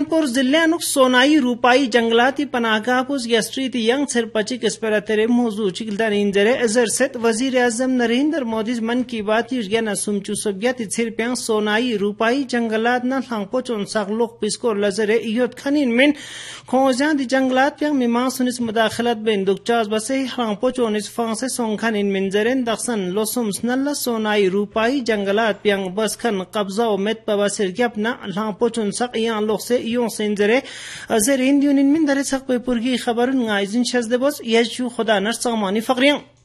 core जिल्ल्यानुक Sonai रूपाई जंगलाती पनाहगाहपुस यस्ट्रीती young सिरपचिक इस्पेरातेरे मौजू चिकल्दान इंजरे अजरसेत वजीर आजम नरेंद्र मोदी मन की बात युजगना सुमचू सब्याती सिरप्यांग सोनाई रूपाई जंगलात न लांगपोचोन सागलोक पिस्कोर लजरे इयोत खनिन मिन खोजां दी जंगलात प्यांग मिमां सुनिस मुदाखलत बेन दुकचास बसे लांगपोचोन इस फांसे सोंखनिन मिनजरेन दक्सन लोसुम्स नल्ला सोनाई रूपाई जंगलात प्यांग बसखन कब्जा उमेद पवासिर ग्यापना लांगपोचोन सक इयां लोक से इयों सेंजरे अजर इंडियन मिन दरे सक पे पुरगी खबर ngaizin shazde bos yeshu khoda nar samani faqriyan